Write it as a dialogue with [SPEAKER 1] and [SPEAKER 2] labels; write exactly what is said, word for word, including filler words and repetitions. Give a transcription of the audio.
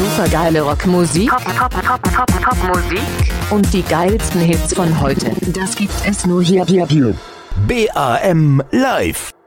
[SPEAKER 1] supergeile Rockmusik, Pop, Pop, Pop, Pop, Popmusik und die geilsten Hits von heute. Das gibt es nur hier, hier, hier.
[SPEAKER 2] B A M Live.